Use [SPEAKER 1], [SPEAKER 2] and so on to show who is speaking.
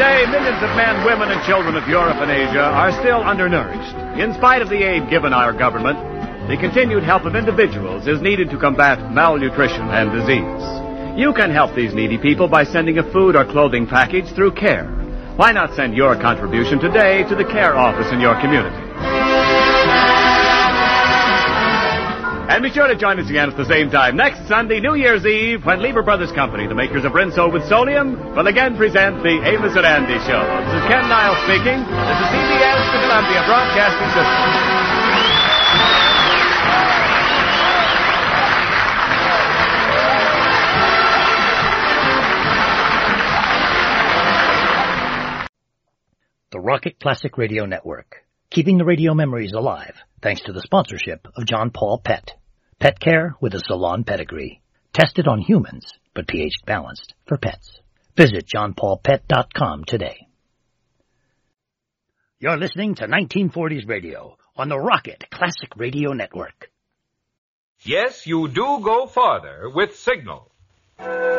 [SPEAKER 1] Today, millions of men, women, and children of Europe and Asia are still undernourished. In spite of the aid given our government, the continued help of individuals is needed to combat malnutrition and disease. You can help these needy people by sending a food or clothing package through CARE. Why not send your contribution today to the CARE office in your community? And be sure to join us again at the same time next Sunday, New Year's Eve, when Lever Brothers Company, the makers of Rinso with Solium, will again present the Amos and Andy Show. This is Ken Niles speaking. This is CBS, the Columbia Broadcasting System.
[SPEAKER 2] The Rocket Classic Radio Network, keeping the radio memories alive, thanks to the sponsorship of John Paul Pet. Pet care with a salon pedigree. Tested on humans, but pH balanced for pets. Visit johnpaulpet.com today. You're listening to 1940s Radio on the Rocket Classic Radio Network.
[SPEAKER 3] Yes, you do go farther with Signal.